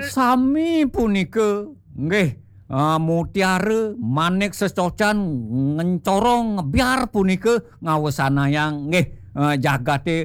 Sami punika nggih mutiara manik secocan ngencorong biar punika ngawesanayang nggih jagate